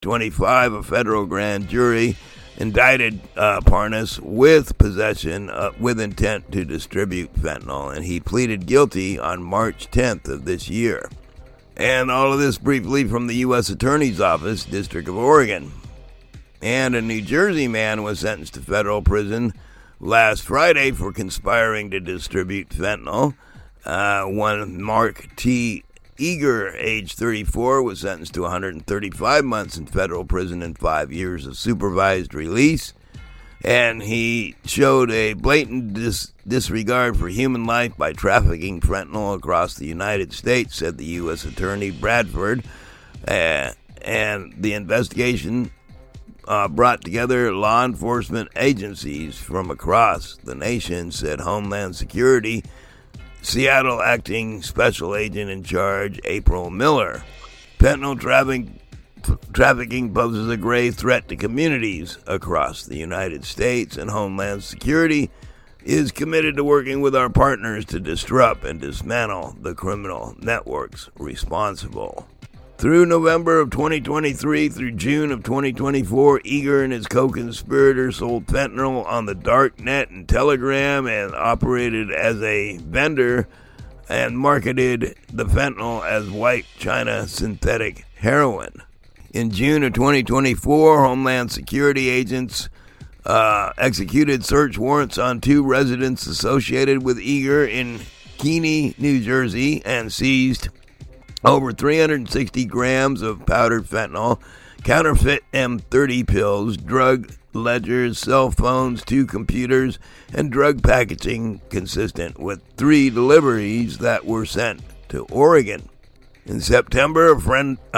2025, a federal grand jury indicted Parnas with possession with intent to distribute fentanyl, and he pleaded guilty on March 10th of this year. And all of this briefly from the U.S. Attorney's Office, District of Oregon. And a New Jersey man was sentenced to federal prison last Friday for conspiring to distribute fentanyl. One Mark T. Eager, age 34, was sentenced to 135 months in federal prison and 5 years of supervised release. And he showed a blatant disregard for human life by trafficking fentanyl across the United States, said the U.S. Attorney Bradford. And the investigation brought together law enforcement agencies from across the nation, said Homeland Security Seattle Acting Special Agent in Charge April Miller. Fentanyl trafficking poses a grave threat to communities across the United States, and Homeland Security is committed to working with our partners to disrupt and dismantle the criminal networks responsible. Through November of 2023 through June of 2024, Eager and his co-conspirators sold fentanyl on the dark net and Telegram and operated as a vendor and marketed the fentanyl as white China synthetic heroin. In June of 2024, Homeland Security agents executed search warrants on 2 residents associated with Eager in Keene, New Jersey, and seized over 360 grams of powdered fentanyl, counterfeit M30 pills, drug ledgers, cell phones, 2 computers, and drug packaging consistent with 3 deliveries that were sent to Oregon. In September of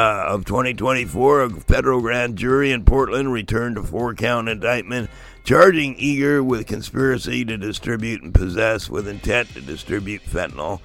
2024, a federal grand jury in Portland returned a 4-count indictment charging Eager with conspiracy to distribute and possess with intent to distribute fentanyl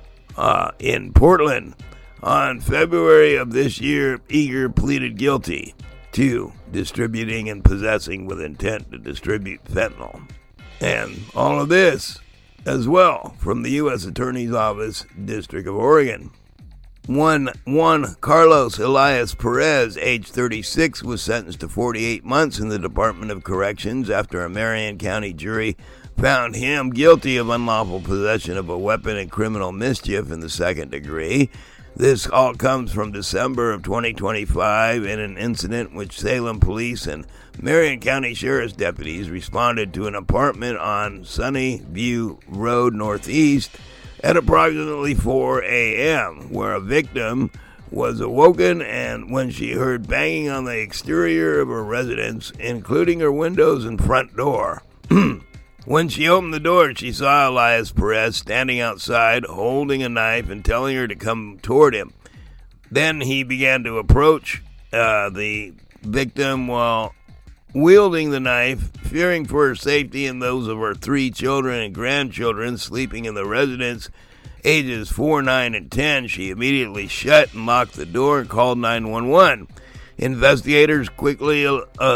in Portland. On February of this year, Eager pleaded guilty to distributing and possessing with intent to distribute fentanyl. And all of this as well from the U.S. Attorney's Office, District of Oregon. One Carlos Elias Perez, age 36, was sentenced to 48 months in the Department of Corrections after a Marion County jury found him guilty of unlawful possession of a weapon and criminal mischief in the second degree. This all comes from December of 2025 in an incident in which Salem police and Marion County Sheriff's deputies responded to an apartment on Sunny View Road Northeast at approximately 4 a.m., where a victim was awoken and when she heard banging on the exterior of her residence, including her windows and front door. When she opened the door, she saw Elias Perez standing outside, holding a knife and telling her to come toward him. Then he began to approach the victim while wielding the knife, fearing for her safety and those of her 3 children and grandchildren sleeping in the residence, ages 4, 9, and 10. She immediately shut and locked the door and called 911. Investigators quickly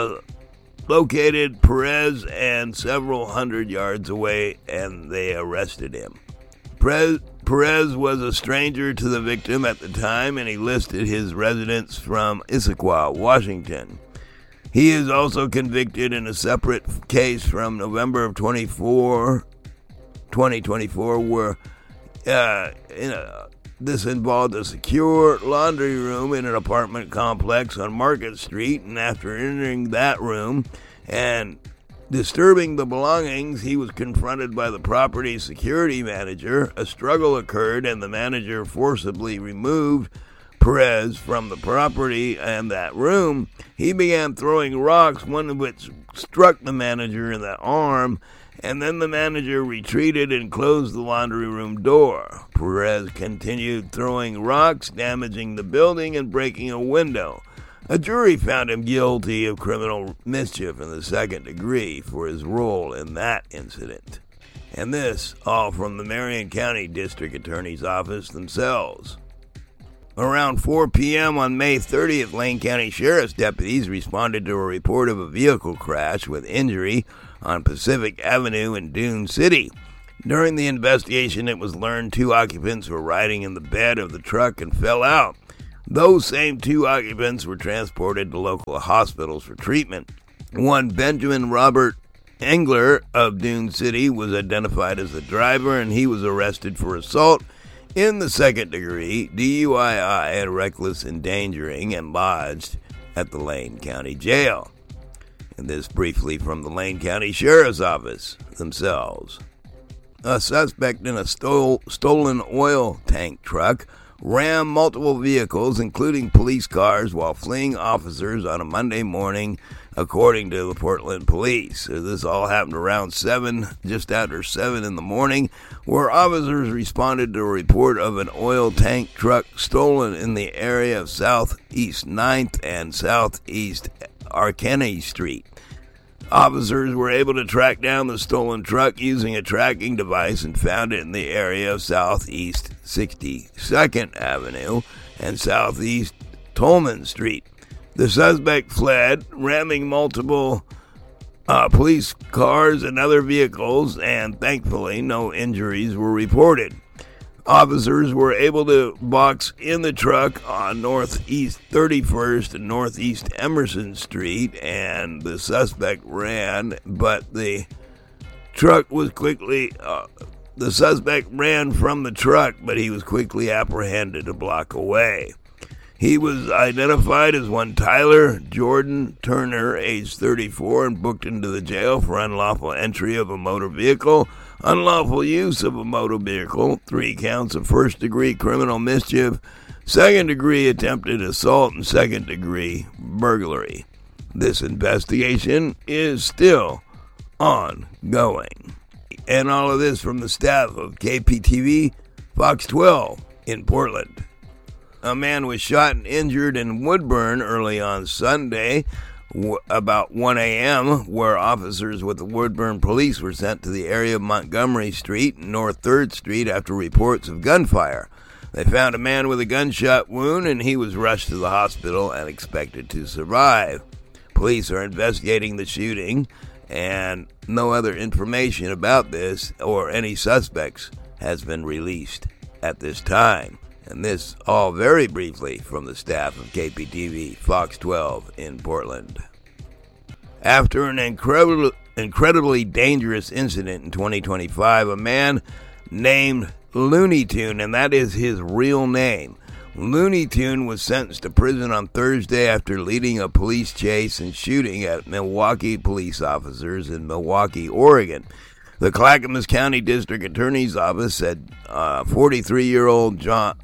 located Perez and several hundred yards away, and they arrested him. Perez was a stranger to the victim at the time, and he listed his residence from Issaquah, Washington. He is also convicted in a separate case from November of 2024, where this involved a secure laundry room in an apartment complex on Market Street, and after entering that room and disturbing the belongings, he was confronted by the property security manager. A struggle occurred, and the manager forcibly removed Perez from the property and that room. He began throwing rocks, one of which struck the manager in the arm, and then the manager retreated and closed the laundry room door. Perez continued throwing rocks, damaging the building and breaking a window. A jury found him guilty of criminal mischief in the second degree for his role in that incident. And this all from the Marion County District Attorney's Office themselves. Around 4 p.m. on May 30th, Lane County Sheriff's deputies responded to a report of a vehicle crash with injury on Pacific Avenue in Dune City. During the investigation, it was learned 2 occupants were riding in the bed of the truck and fell out. Those same 2 occupants were transported to local hospitals for treatment. One Benjamin Robert Engler of Dune City was identified as the driver, and he was arrested for assault in the second degree, DUI, and reckless endangering, and lodged at the Lane County Jail. And this briefly from the Lane County Sheriff's Office themselves. A suspect in a stolen oil tank truck rammed multiple vehicles, including police cars, while fleeing officers on a Monday morning, according to the Portland police. This all happened around 7, just after 7 in the morning, where officers responded to a report of an oil tank truck stolen in the area of Southeast 9th and Southeast Arcany Street. Officers were able to track down the stolen truck using a tracking device and found it in the area of Southeast 62nd Avenue and Southeast Tolman Street. The suspect fled, ramming multiple police cars and other vehicles, and thankfully no injuries were reported. Officers were able to box in the truck on Northeast 31st and Northeast Emerson Street, and the suspect ran, but the suspect ran from the truck, but he was quickly apprehended a block away. He was identified as one Tyler Jordan Turner, age 34, and booked into the jail for unlawful entry of a motor vehicle, unlawful use of a motor vehicle, 3 counts of first-degree criminal mischief, second-degree attempted assault, and second-degree burglary. This investigation is still ongoing. And all of this from the staff of KPTV Fox 12 in Portland. A man was shot and injured in Woodburn early on Sunday, about 1 a.m., where officers with the Woodburn police were sent to the area of Montgomery Street and North 3rd Street after reports of gunfire. They found a man with a gunshot wound, and he was rushed to the hospital and expected to survive. Police are investigating the shooting, and no other information about this or any suspects has been released at this time. And this all very briefly from the staff of KPTV Fox 12 in Portland. After an incredibly dangerous incident in 2025, a man named Looney Tune, and that is his real name, Looney Tune, was sentenced to prison on Thursday after leading a police chase and shooting at Milwaukee police officers in Milwaukee, Oregon. The Clackamas County District Attorney's Office said 43-year-old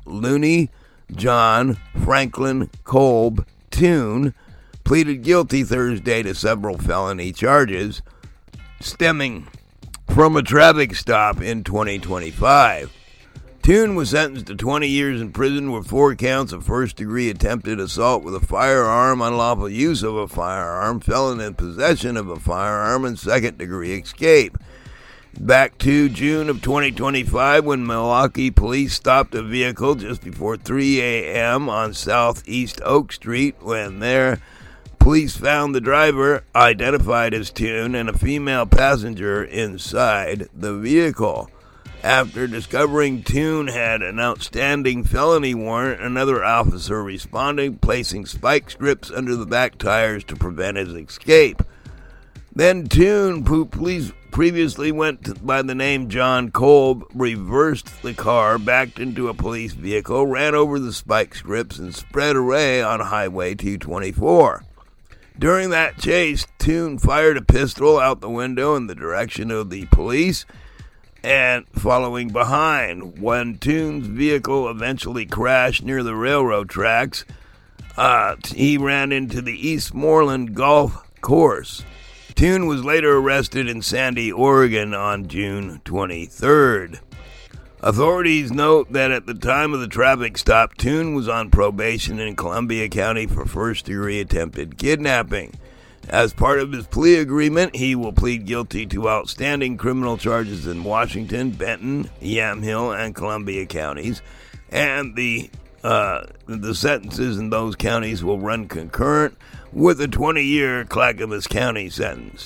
John Franklin Kolb Tune pleaded guilty Thursday to several felony charges stemming from a traffic stop in 2025. Tune was sentenced to 20 years in prison with 4 counts of first-degree attempted assault with a firearm, unlawful use of a firearm, felon in possession of a firearm, and second-degree escape. Back to June of 2025, when Milwaukee police stopped a vehicle just before 3 a.m. on Southeast Oak Street, when their police found the driver, identified as Tune, and a female passenger inside the vehicle. After discovering Tune had an outstanding felony warrant, another officer responded, placing spike strips under the back tires to prevent his escape. Then Tune, who police previously went by the name John Kolb, reversed the car, backed into a police vehicle, ran over the spike strips, and sped away on Highway 224. During that chase, Tune fired a pistol out the window in the direction of the police and following behind. When Tune's vehicle eventually crashed near the railroad tracks, he ran into the Eastmoreland Golf Course. Tune was later arrested in Sandy, Oregon on June 23rd. Authorities note that at the time of the traffic stop, Tune was on probation in Columbia County for first-degree attempted kidnapping. As part of his plea agreement, he will plead guilty to outstanding criminal charges in Washington, Benton, Yamhill, and Columbia counties, and the sentences in those counties will run concurrent with a 20-year Clackamas County sentence.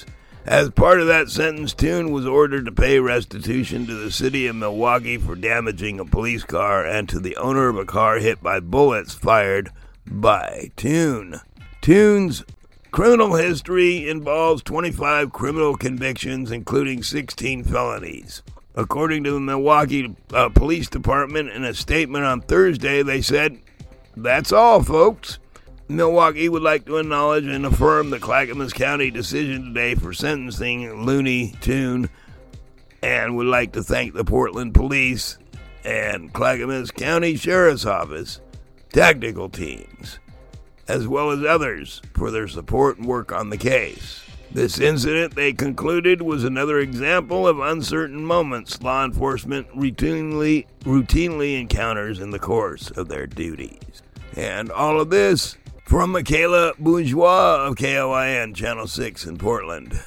As part of that sentence, Toon was ordered to pay restitution to the city of Milwaukee for damaging a police car and to the owner of a car hit by bullets fired by Toon. Toon's criminal history involves 25 criminal convictions, including 16 felonies. According to the Milwaukee Police Department, in a statement on Thursday, they said, "That's all, folks." Milwaukee would like to acknowledge and affirm the Clackamas County decision today for sentencing Looney Toon, and would like to thank the Portland Police and Clackamas County Sheriff's Office tactical teams, as well as others, for their support and work on the case. This incident, they concluded, was another example of uncertain moments law enforcement routinely encounters in the course of their duties. And all of this from Michaela Bourgeois of KOIN Channel 6 in Portland.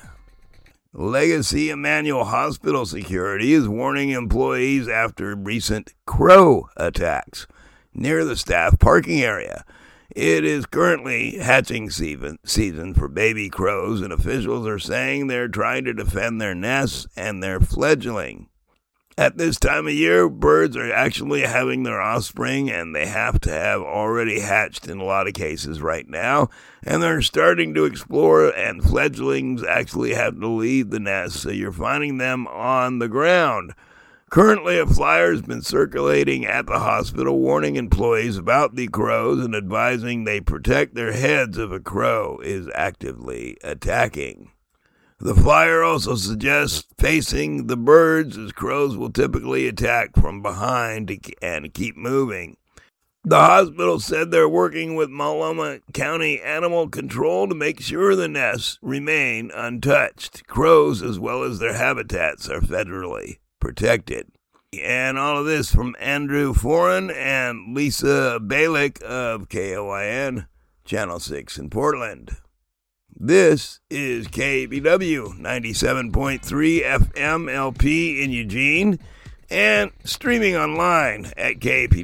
Legacy Emmanuel Hospital Security is warning employees after recent crow attacks near the staff parking area. It is currently hatching season for baby crows, and officials are saying they're trying to defend their nests and their fledgling. At this time of year, birds are actually having their offspring, and they have to have already hatched in a lot of cases right now, and they're starting to explore, and fledglings actually have to leave the nest, so you're finding them on the ground. Currently, a flyer has been circulating at the hospital warning employees about the crows and advising they protect their heads if a crow is actively attacking. The flyer also suggests facing the birds, as crows will typically attack from behind and keep moving. The hospital said they're working with Multnomah County Animal Control to make sure the nests remain untouched. Crows, as well as their habitats, are federally protected. And all of this from Andrew Foran and Lisa Balick of KOIN Channel 6 in Portland. This is KPW 97.3 FM LP in Eugene and streaming online at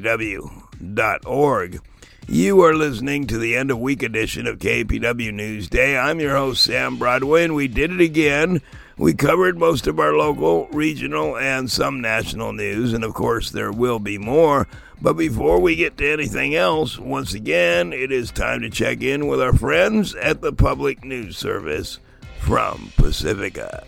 kpw.org. You are listening to the end of week edition of KPW Newsday. I'm your host, Sam Broadway, and we did it again. We covered most of our local, regional, and some national news, and of course there will be more. But before we get to anything else, once again, it is time to check in with our friends at the Public News Service from Pacifica.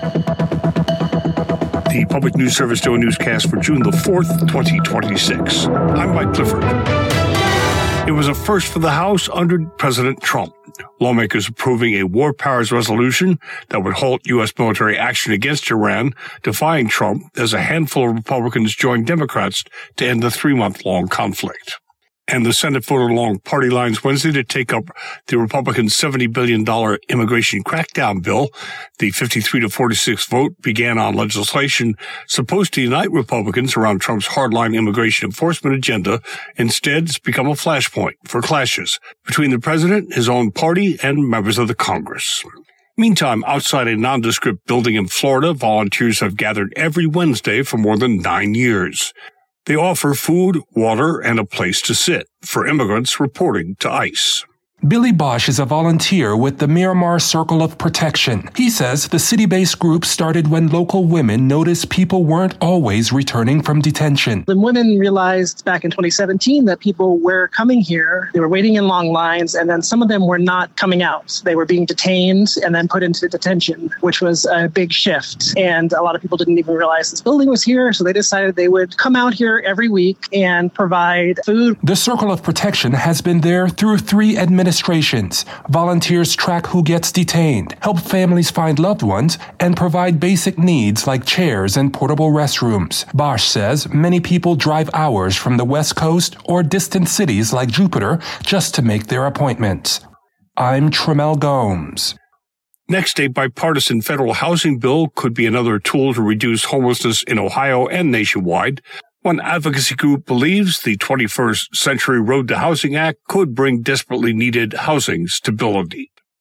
The Public News Service Daily Newscast for June the 4th, 2026. I'm Mike Clifford. It was a first for the House under President Trump. Lawmakers approving a war powers resolution that would halt U.S. military action against Iran, defying Trump as a handful of Republicans joined Democrats to end the 3-month-long conflict. And the Senate voted along party lines Wednesday to take up the Republican $70 billion immigration crackdown bill. The 53-46 vote began on legislation supposed to unite Republicans around Trump's hardline immigration enforcement agenda. Instead, it's become a flashpoint for clashes between the president, his own party, and members of the Congress. Meantime, outside a nondescript building in Florida, volunteers have gathered every Wednesday for more than 9 years. They offer food, water, and a place to sit for immigrants reporting to ICE. Billy Bosch is a volunteer with the Miramar Circle of Protection. He says the city-based group started when local women noticed people weren't always returning from detention. The women realized back in 2017 that people were coming here, they were waiting in long lines, and then some of them were not coming out. They were being detained and then put into detention, which was a big shift. And a lot of people didn't even realize this building was here, so they decided they would come out here every week and provide food. The Circle of Protection has been there through 3 administrations. Volunteers track who gets detained, help families find loved ones, and provide basic needs like chairs and portable restrooms. Bosch says many people drive hours from the West Coast or distant cities like Jupiter just to make their appointments. I'm Tremel Gomes. Next, a bipartisan federal housing bill could be another tool to reduce homelessness in Ohio and nationwide. One advocacy group believes the 21st Century Road to Housing Act could bring desperately needed housing stability.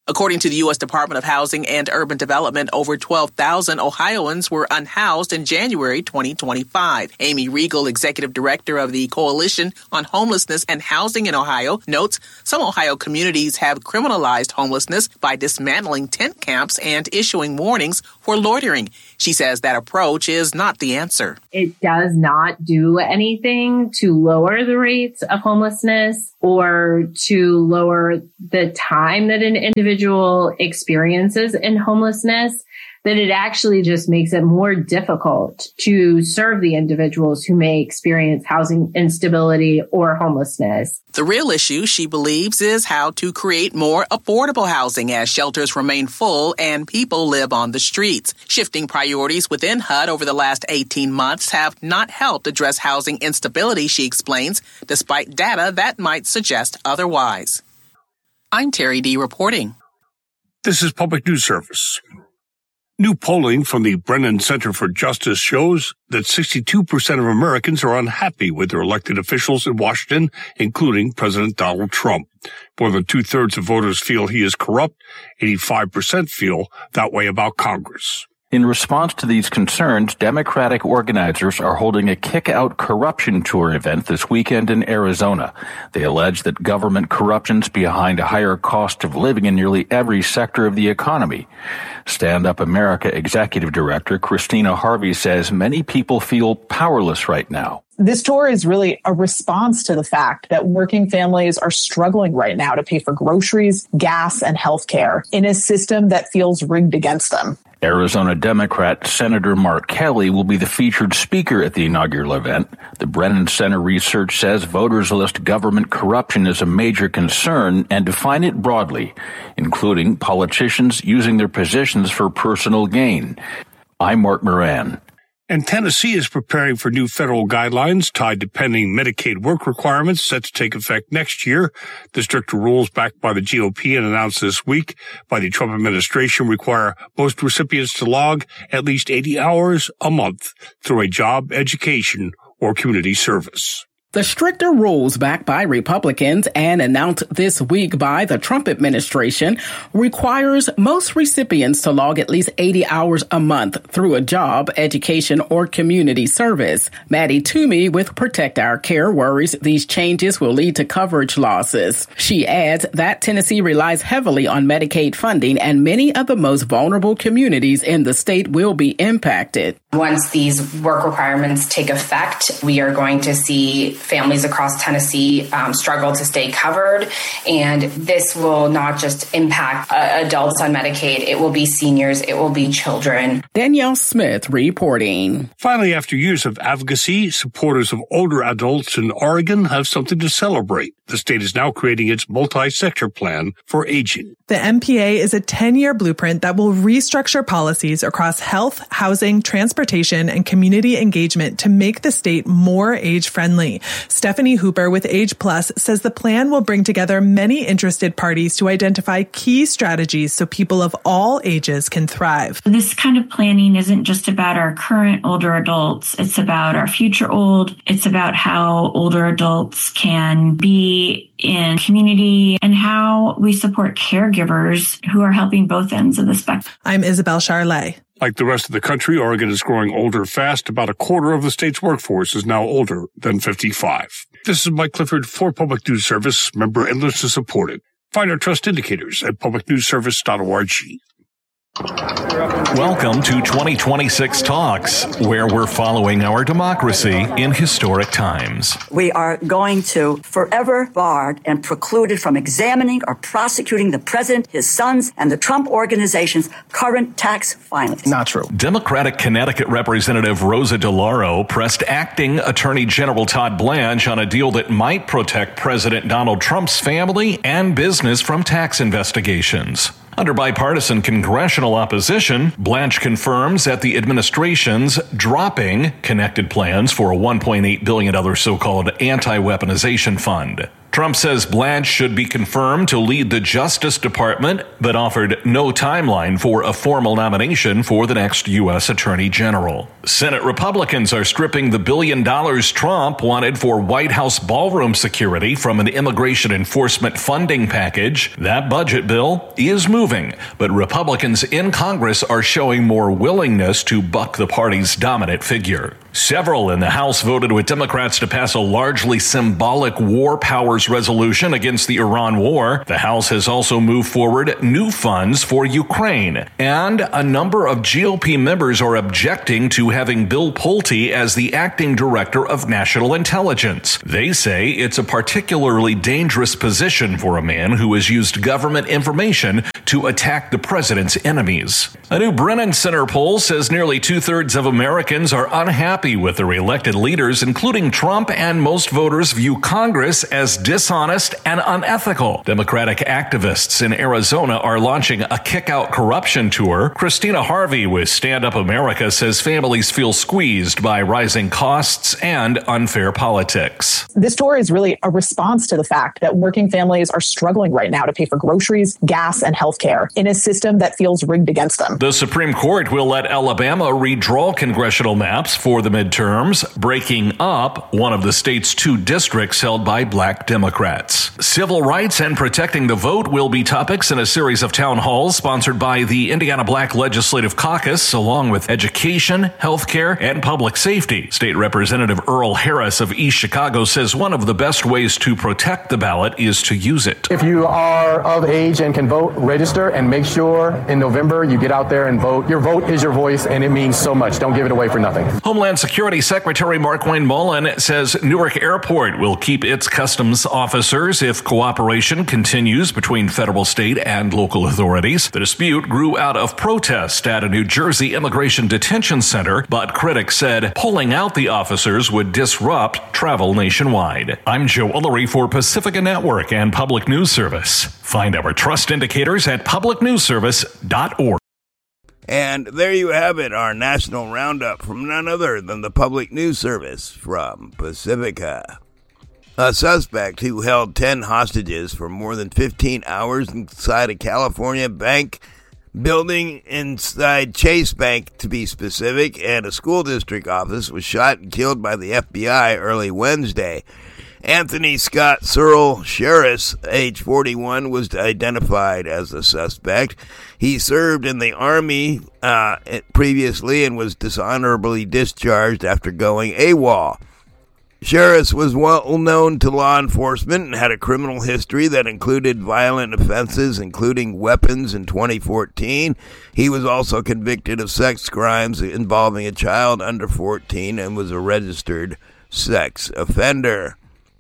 According to the U.S. Department of Housing and Urban Development, over 12,000 Ohioans were unhoused in January 2025. Amy Riegel, executive director of the Coalition on Homelessness and Housing in Ohio, notes some Ohio communities have criminalized homelessness by dismantling tent camps and issuing warnings for loitering. She says that approach is not the answer. It does not do anything to lower the rates of homelessness or to lower the time that an individual experiences in homelessness, that it actually just makes it more difficult to serve the individuals who may experience housing instability or homelessness. The real issue, she believes, is how to create more affordable housing as shelters remain full and people live on the streets. Shifting priorities within HUD over the last 18 months have not helped address housing instability, she explains, despite data that might suggest otherwise. I'm Terry D. reporting. This is Public News Service. New polling from the Brennan Center for Justice shows that 62% of Americans are unhappy with their elected officials in Washington, including President Donald Trump. More than two-thirds of voters feel he is corrupt. 85% feel that way about Congress. In response to these concerns, Democratic organizers are holding a Kick-Out Corruption Tour event this weekend in Arizona. They allege that government corruption's behind a higher cost of living in nearly every sector of the economy. Stand Up America Executive Director Christina Harvey says many people feel powerless right now. This tour is really a response to the fact that working families are struggling right now to pay for groceries, gas, and health care in a system that feels rigged against them. Arizona Democrat Senator Mark Kelly will be the featured speaker at the inaugural event. The Brennan Center research says voters list government corruption as a major concern and define it broadly, including politicians using their positions for personal gain. I'm Mark Moran. And Tennessee is preparing for new federal guidelines tied to pending Medicaid work requirements set to take effect next year. The stricter rules backed by the GOP and announced this week by the Trump administration require most recipients to log at least 80 hours a month through a job, education, or community service. The stricter rules backed by Republicans and announced this week by the Trump administration requires most recipients to log at least 80 hours a month through a job, education, or community service. Maddie Toomey with Protect Our Care worries these changes will lead to coverage losses. She adds that Tennessee relies heavily on Medicaid funding and many of the most vulnerable communities in the state will be impacted. Once these work requirements take effect, we are going to see families across Tennessee struggle to stay covered. And this will not just impact adults on Medicaid. It will be seniors. It will be children. Danielle Smith reporting. Finally, after years of advocacy, supporters of older adults in Oregon have something to celebrate. The state is now creating its multi-sector plan for aging. The MPA is a 10-year blueprint that will restructure policies across health, housing, transportation, and community engagement to make the state more age-friendly. Stephanie Hooper with Age Plus says the plan will bring together many interested parties to identify key strategies so people of all ages can thrive. This kind of planning isn't just about our current older adults. It's about our future old. It's about how older adults can be in community and how we support caregivers who are helping both ends of the spectrum. I'm Isabel Charlet. Like the rest of the country, Oregon is growing older fast. About a quarter of the state's workforce is now older than 55. This is Mike Clifford for Public News Service, member and listener supported. Find our trust indicators at publicnewsservice.org. Welcome to 2026 Talks, where we're following our democracy in historic times. We are going to forever barred and precluded from examining or prosecuting the president, his sons, and the Trump organization's current tax filings. Not true. Democratic Connecticut Representative Rosa DeLauro pressed acting Attorney General Todd Blanche on a deal that might protect President Donald Trump's family and business from tax investigations. Under bipartisan congressional opposition, Blanche confirms that the administration's dropping connected plans for a $1.8 billion so-called anti-weaponization fund. Trump says Blanche should be confirmed to lead the Justice Department, but offered no timeline for a formal nomination for the next U.S. Attorney General. Senate Republicans are stripping the $1 billion Trump wanted for White House ballroom security from an immigration enforcement funding package. That budget bill is moving, but Republicans in Congress are showing more willingness to buck the party's dominant figure. Several in the House voted with Democrats to pass a largely symbolic war powers resolution against the Iran war. The House has also moved forward new funds for Ukraine. And a number of GOP members are objecting to having Bill Pulte as the acting director of national intelligence. They say it's a particularly dangerous position for a man who has used government information to attack the president's enemies. A new Brennan Center poll says nearly 2/3 of Americans are unhappy with their elected leaders, including Trump, and most voters view Congress as dishonest and unethical. Democratic activists in Arizona are launching a kick-out corruption tour. Christina Harvey with Stand Up America says families feel squeezed by rising costs and unfair politics. This tour is really a response to the fact that working families are struggling right now to pay for groceries, gas, and health care in a system that feels rigged against them. The Supreme Court will let Alabama redraw congressional maps for the midterms, breaking up one of the state's 2 districts held by black Democrats. Civil rights and protecting the vote will be topics in a series of town halls sponsored by the Indiana Black Legislative Caucus, along with education, healthcare, and public safety. State Representative Earl Harris of East Chicago says one of the best ways to protect the ballot is to use it. If you are of age and can vote, register and make sure in November you get out there and vote. Your vote is your voice, and it means so much. Don't give it away for nothing. Homeland Security Secretary Markwayne Mullin says Newark Airport will keep its customs officers if cooperation continues between federal, state, and local authorities. The dispute grew out of protest at a New Jersey immigration detention center, but critics said pulling out the officers would disrupt travel nationwide. I'm Joe Ullery for Pacifica Network and Public News Service. Find our trust indicators at publicnewsservice.org. And there you have it, our national roundup from none other than the Public News Service from Pacifica. A suspect who held 10 hostages for more than 15 hours inside a California bank building inside Chase Bank, to be specific, and a school district office was shot and killed by the FBI early Wednesday. Anthony Scott Searle Sherris, age 41, was identified as the suspect. He served in the Army previously and was dishonorably discharged after going AWOL. Sherris was well known to law enforcement and had a criminal history that included violent offenses, including weapons in 2014. He was also convicted of sex crimes involving a child under 14 and was a registered sex offender.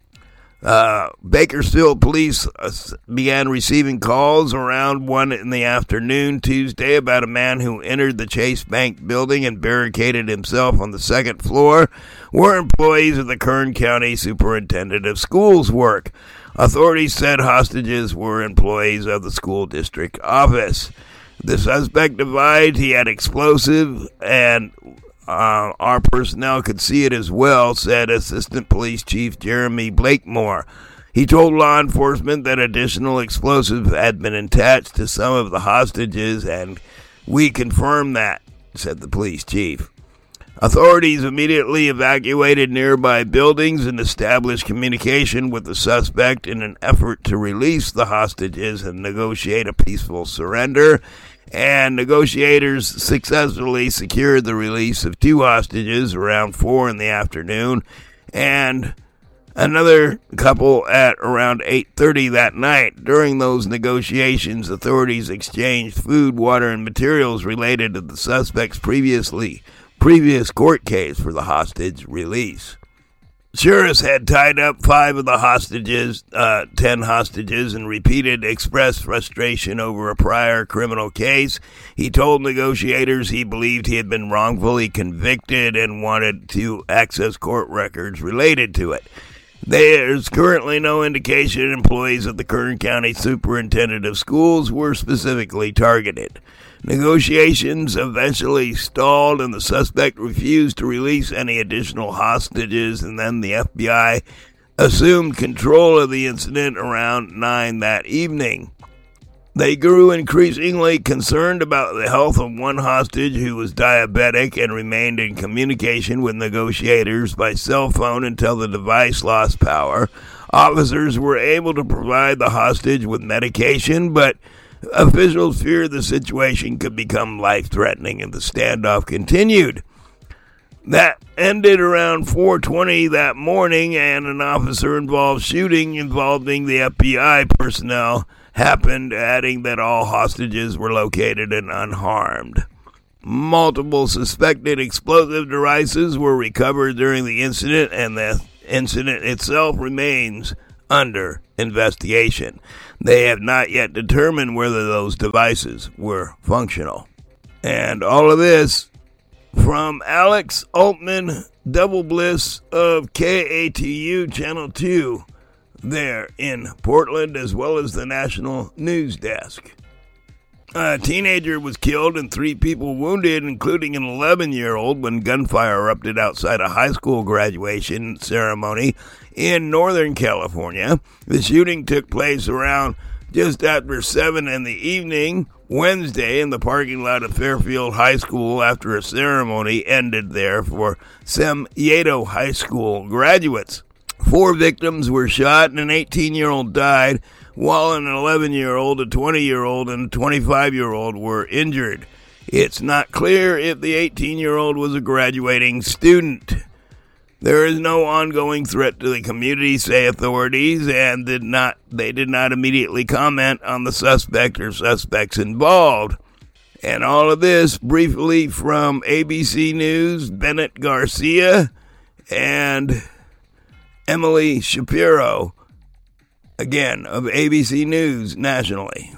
Bakersfield police began receiving calls around 1 in the afternoon Tuesday about a man who entered the Chase Bank building and barricaded himself on the second floor where employees of the Kern County Superintendent of Schools work. Authorities said hostages were employees of the school district office. The suspect advised he had explosive and our personnel could see it as well, said Assistant Police Chief Jeremy Blakemore. He told law enforcement that additional explosives had been attached to some of the hostages, and we confirm that, said the police chief. Authorities immediately evacuated nearby buildings and established communication with the suspect in an effort to release the hostages and negotiate a peaceful surrender. And negotiators successfully secured the release of 2 hostages around 4 in the afternoon and another couple at around 8:30 that night. During those negotiations, authorities exchanged food, water, and materials related to the suspect's previous court case for the hostage release. Sherris had tied up 5 of the hostages, 10 hostages, and repeated expressed frustration over a prior criminal case. He told negotiators he believed he had been wrongfully convicted and wanted to access court records related to it. There's currently no indication employees of the Kern County Superintendent of Schools were specifically targeted. Negotiations eventually stalled and the suspect refused to release any additional hostages, and then the FBI assumed control of the incident around 9 that evening. They grew increasingly concerned about the health of one hostage who was diabetic and remained in communication with negotiators by cell phone until the device lost power. Officers were able to provide the hostage with medication, but officials feared the situation could become life-threatening if the standoff continued. That ended around 4:20 that morning, and an officer-involved shooting involving the FBI personnel happened, adding that all hostages were located and unharmed. Multiple suspected explosive devices were recovered during the incident, and the incident itself remains under investigation. They have not yet determined whether those devices were functional. And all of this from Alex Altman, Double Bliss of KATU Channel 2 there in Portland, as well as the National News Desk. A teenager was killed and 3 people wounded, including an 11-year-old, when gunfire erupted outside a high school graduation ceremony in Northern California. The shooting took place around just after 7 in the evening Wednesday in the parking lot of Fairfield High School after a ceremony ended there for Sem Yeto High School graduates. 4 victims were shot and an 18-year-old died, while an 11-year-old, a 20-year-old, and a 25-year-old were injured. It's not clear if the 18-year-old was a graduating student. There is no ongoing threat to the community, say authorities, and they did not immediately comment on the suspect or suspects involved. And all of this briefly from ABC News, Bennett Garcia and Emily Shapiro, again, of ABC News nationally.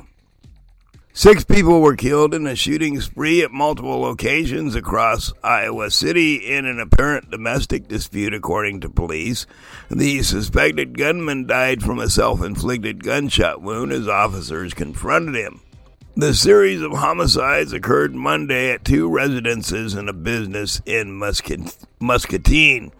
6 people were killed in a shooting spree at multiple locations across Iowa City in an apparent domestic dispute, according to police. The suspected gunman died from a self-inflicted gunshot wound as officers confronted him. The series of homicides occurred Monday at 2 residences and a business in Muscatine.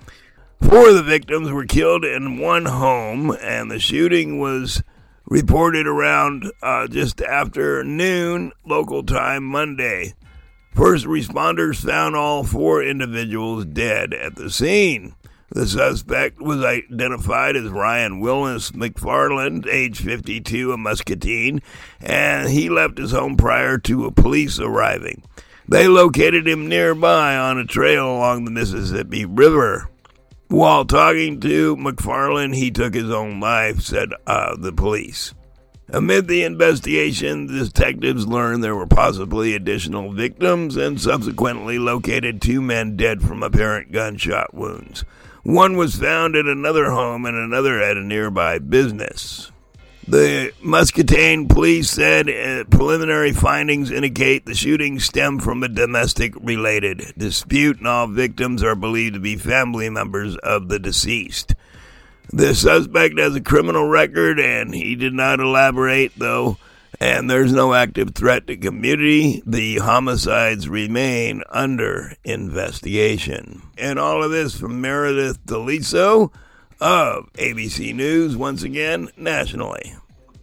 4 of the victims were killed in one home, and the shooting was reported around just after noon local time Monday. First responders found all 4 individuals dead at the scene. The suspect was identified as Ryan Willis McFarland, age 52, of Muscatine, and he left his home prior to a police arriving. They located him nearby on a trail along the Mississippi River. While talking to McFarland, he took his own life, said the police. Amid the investigation, detectives learned there were possibly additional victims and subsequently located 2 men dead from apparent gunshot wounds. One was found at another home and another at a nearby business. The Muscatine police said preliminary findings indicate the shooting stemmed from a domestic-related dispute, and all victims are believed to be family members of the deceased. The suspect has a criminal record, and he did not elaborate, though, and there's no active threat to community. The homicides remain under investigation. And all of this from Meredith Deliso of ABC News, once again, nationally.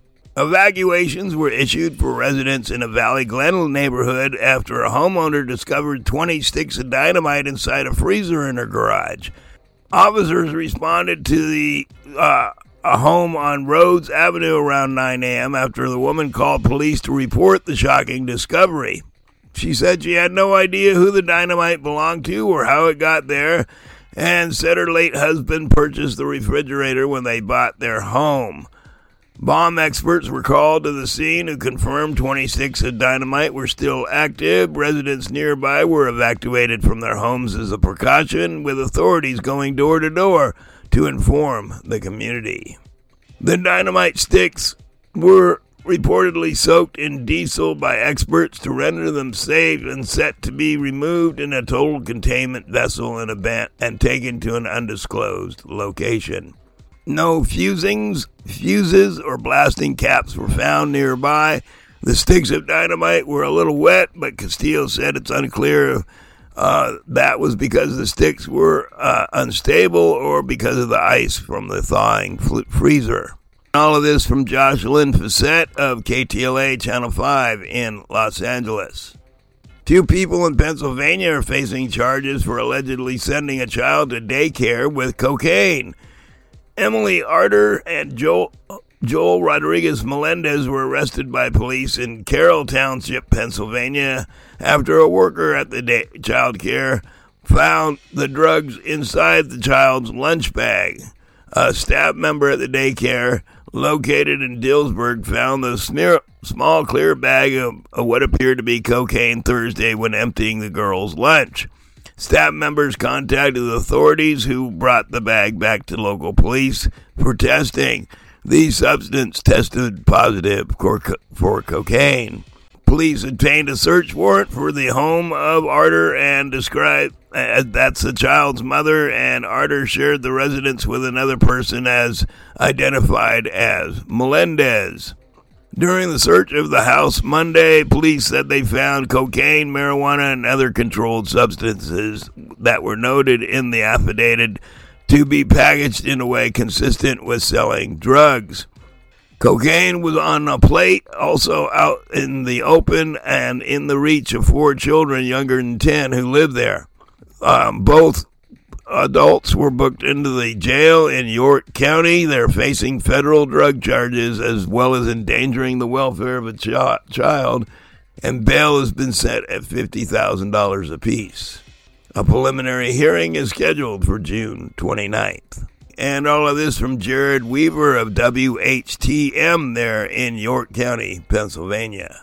Evacuations were issued for residents in a Valley Glen neighborhood after a homeowner discovered 20 sticks of dynamite inside a freezer in her garage. Officers responded to a home on Rhodes Avenue around 9 a.m. after the woman called police to report the shocking discovery. She said she had no idea who the dynamite belonged to or how it got there, and said her late husband purchased the refrigerator when they bought their home. Bomb experts were called to the scene, who confirmed 26 of dynamite were still active. Residents nearby were evacuated from their homes as a precaution, with authorities going door to door to inform the community. The dynamite sticks were reportedly soaked in diesel by experts to render them safe and set to be removed in a total containment vessel and taken to an undisclosed location. No fuses or blasting caps were found nearby. The sticks of dynamite were a little wet, but Castillo said it's unclear That was because the sticks were unstable or because of the ice from the thawing freezer. All of this from Jocelyn Facette of KTLA Channel 5 in Los Angeles. 2 people in Pennsylvania are facing charges for allegedly sending a child to daycare with cocaine. Emily Arter and Joel Rodriguez Melendez were arrested by police in Carroll Township, Pennsylvania, after a worker at the child care found the drugs inside the child's lunch bag. A staff member at the daycare located in Dillsburg found the small clear bag of what appeared to be cocaine Thursday when emptying the girl's lunch. Staff members contacted the authorities, who brought the bag back to local police for testing. The substance tested positive for cocaine. Police obtained a search warrant for the home of Arter and described that's the child's mother, and Arter shared the residence with another person as identified as Melendez. During the search of the house Monday, police said they found cocaine, marijuana, and other controlled substances that were noted in the affidavit to be packaged in a way consistent with selling drugs. Cocaine was on a plate, also out in the open and in the reach of 4 children younger than 10 who lived there. Both adults were booked into the jail in York County. They're facing federal drug charges as well as endangering the welfare of a child, and bail has been set at $50,000 apiece. A preliminary hearing is scheduled for June 29th. And all of this from Jared Weaver of WHTM there in York County, Pennsylvania.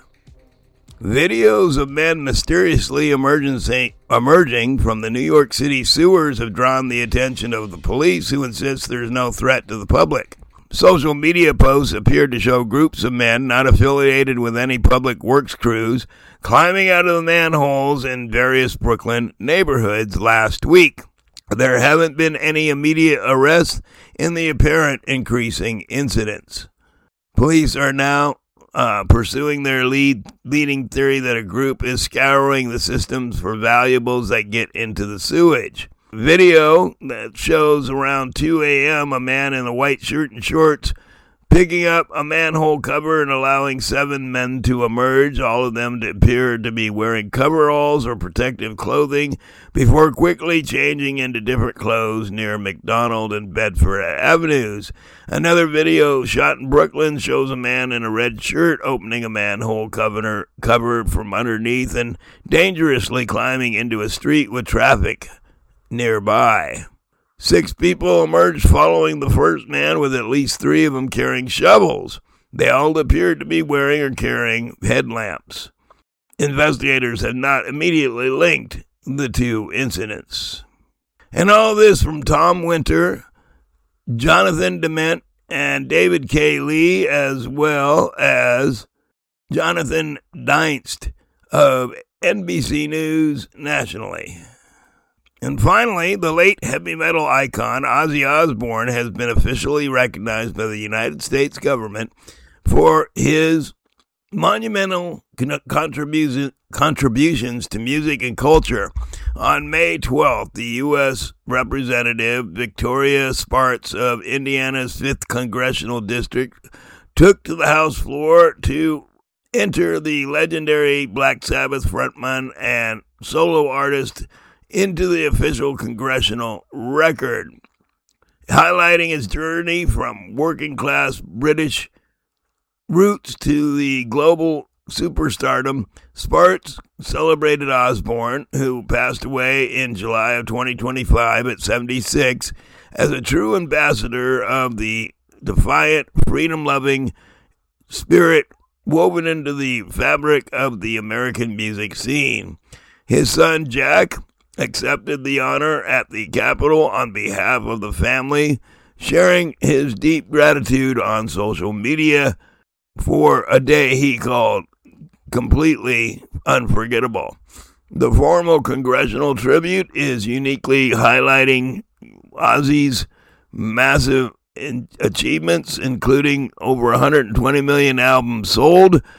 Videos of men mysteriously emerging from the New York City sewers have drawn the attention of the police, who insist there's no threat to the public. Social media posts appeared to show groups of men not affiliated with any public works crews climbing out of the manholes in various Brooklyn neighborhoods last week. There haven't been any immediate arrests in the apparent increasing incidents. Police are now pursuing their leading theory that a group is scouring the systems for valuables that get into the sewage. Video that shows around 2 a.m. a man in a white shirt and shorts picking up a manhole cover and allowing 7 men to emerge. All of them appear to be wearing coveralls or protective clothing before quickly changing into different clothes near McDonald and Bedford Avenues. Another video shot in Brooklyn shows a man in a red shirt opening a manhole cover from underneath and dangerously climbing into a street with traffic nearby. 6 people emerged following the first man, with at least 3 of them carrying shovels. They all appeared to be wearing or carrying headlamps. Investigators have not immediately linked the 2 incidents. And all this from Tom Winter, Jonathan Dement, and David K. Lee, as well as Jonathan Dienst of NBC News nationally. And finally, the late heavy metal icon Ozzy Osbourne has been officially recognized by the United States government for his monumental contributions to music and culture. On May 12th, the U.S. Representative Victoria Spartz of Indiana's 5th Congressional District took to the House floor to enter the legendary Black Sabbath frontman and solo artist into the official congressional record, highlighting his journey from working-class British roots to the global superstardom. Spartz celebrated Osbourne, who passed away in July of 2025 at 76, as a true ambassador of the defiant, freedom-loving spirit woven into the fabric of the American music scene. His son, Jack, accepted the honor at the Capitol on behalf of the family, sharing his deep gratitude on social media for a day he called completely unforgettable. The formal congressional tribute is uniquely highlighting Ozzy's massive achievements, including over 120 million albums sold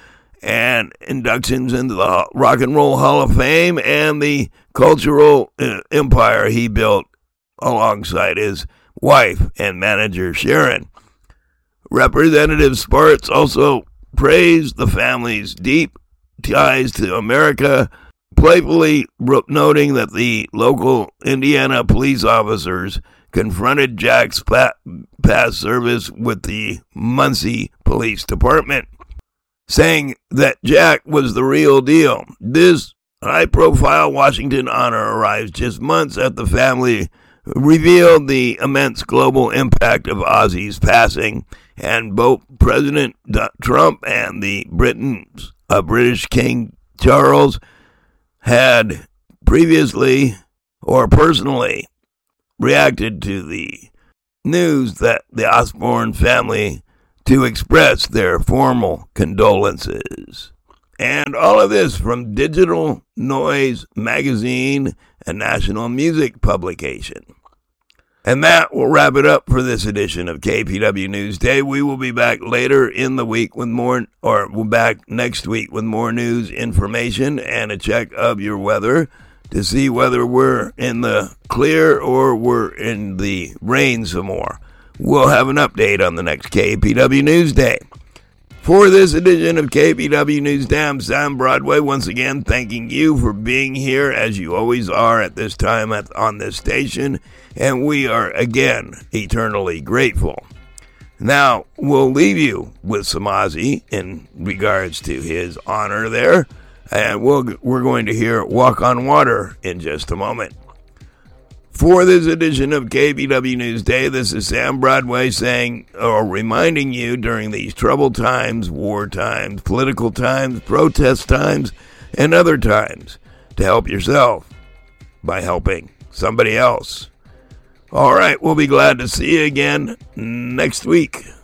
and inductions into the Rock and Roll Hall of Fame and the cultural empire he built alongside his wife and manager Sharon. Representative Spartz also praised the family's deep ties to America, playfully noting that the local Indiana police officers confronted Jack's past service with the Muncie Police Department, saying that Jack was the real deal. This high-profile Washington honor arrives just months after the family revealed the immense global impact of Ozzy's passing, and both President Trump and the British King Charles had previously or personally reacted to the news that the Osborne family to express their formal condolences. And all of this from Digital Noise Magazine, a national music publication. And that will wrap it up for this edition of KPW Newsday. We will be back later in the week with more, or we'll back next week with more news, information, and a check of your weather to see whether we're in the clear or we're in the rain some more. We'll have an update on the next KPW Newsday. For this edition of KPW Newsday, I'm Sam Broadway, once again thanking you for being here, as you always are at this time on this station, and we are again eternally grateful. Now, we'll leave you with some Ozzy in regards to his honor there, and we're going to hear Walk on Water in just a moment. For this edition of KPW Newsday, this is Sam Broadway saying, or reminding you during these troubled times, war times, political times, protest times, and other times, to help yourself by helping somebody else. All right, we'll be glad to see you again next week.